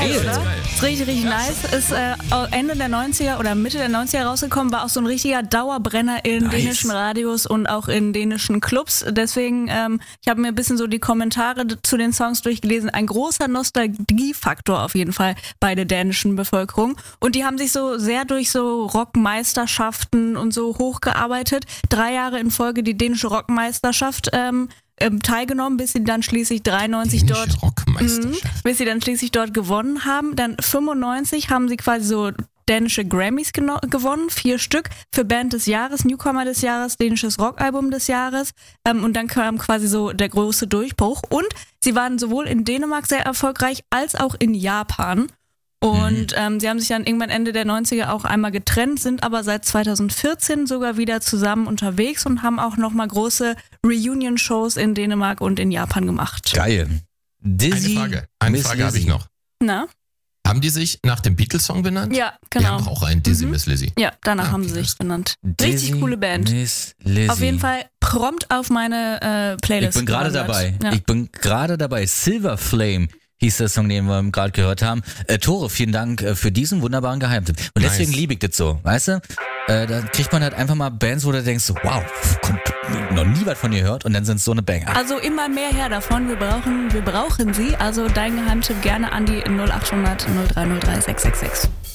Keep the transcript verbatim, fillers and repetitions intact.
geil, oder? geil. Ist richtig, richtig nice. Ist äh, Ende der neunziger oder Mitte der neunziger rausgekommen, war auch so ein richtiger Dauerbrenner in Nice. dänischen Radios und auch in dänischen Clubs. Deswegen, ähm, ich habe mir ein bisschen so die Kommentare zu den Songs durchgelesen. Ein großer Nostalgiefaktor auf jeden Fall bei der dänischen Bevölkerung. Und die haben sich so sehr durch so Rockmeisterschaften und so hochgearbeitet. Drei Jahre in Folge die dänische Rockmeisterschaft ähm, ähm, teilgenommen, bis sie dann schließlich dreiundneunzig Dänische dort Rockmeisterschaft. Mhm, bis sie dann schließlich dort gewonnen haben. Dann fünfundneunzig haben sie quasi so dänische Grammys geno- gewonnen, vier Stück für Band des Jahres, Newcomer des Jahres, dänisches Rockalbum des Jahres ähm, und dann kam quasi so der große Durchbruch und sie waren sowohl in Dänemark sehr erfolgreich als auch in Japan. Und Mhm. ähm, sie haben sich dann irgendwann Ende der neunziger auch einmal getrennt, sind aber seit zweitausendvierzehn sogar wieder zusammen unterwegs und haben auch nochmal große Reunion-Shows in Dänemark und in Japan gemacht. Geil. Dizzy, Eine Frage, eine Miss Frage habe ich Lizzy. noch. Na? Haben die sich nach dem Beatles-Song benannt? Ja, Die genau. haben auch einen Dizzy Mhm. Miss Lizzy. Ja, danach Ah, haben sie okay. sich genannt. Dizzy, Richtig coole Band. Miss Lizzy. Auf jeden Fall prompt auf meine äh, Ich Playlist. bin gerade gewandert. dabei. Ja. Ich bin gerade dabei. Silver Flame hieß der Song, den wir gerade gehört haben. Äh, Tore, vielen Dank äh, für diesen wunderbaren Geheimtipp. Und Nice. deswegen liebe ich das so, weißt du? Äh, da kriegt man halt einfach mal Bands, wo du denkst, so, wow, kommt, noch nie was von ihr gehört und dann sind es so eine Banger. Also immer mehr her davon. Wir brauchen, wir brauchen sie. Also dein Geheimtipp gerne an die null acht hundert null drei null drei sechs sechs sechs.